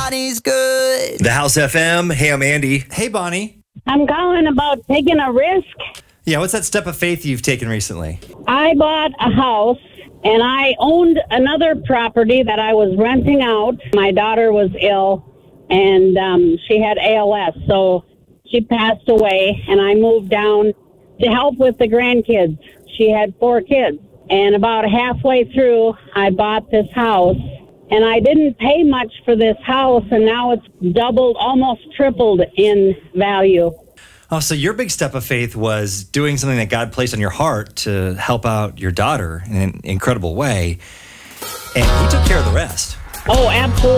Bonnie's good. The House FM. Hey, I'm Andy. Hey, Bonnie. I'm calling about taking a risk. Yeah, what's that step of faith you've taken recently? I bought a house and I owned another property that I was renting out. My daughter was ill and she had ALS, so she passed away and I moved down to help with the grandkids. She had 4 kids. And about halfway through, I bought this house. And I didn't pay much for this house, and now it's doubled, almost tripled in value. Oh, so your big step of faith was doing something that God placed on your heart to help out your daughter in an incredible way. And he took care of the rest. Oh, absolutely.